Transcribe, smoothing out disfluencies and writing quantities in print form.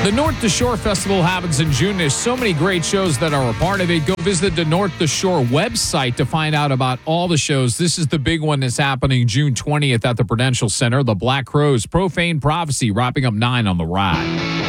The North to Shore Festival happens in June. There's so many great shows that are a part of it. Go visit the North to Shore website to find out about all the shows. This is the big one that's happening June 20th at the Prudential Center. The Black Crowes, Profane Prophecy, wrapping up 9 on the ride.